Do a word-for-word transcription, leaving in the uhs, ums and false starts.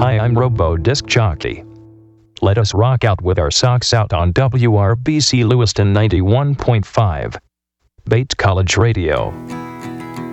Hi, I'm Robo Disc Jockey. Let us rock out with our socks out on W R B C Lewiston ninety-one point five. Bait College Radio.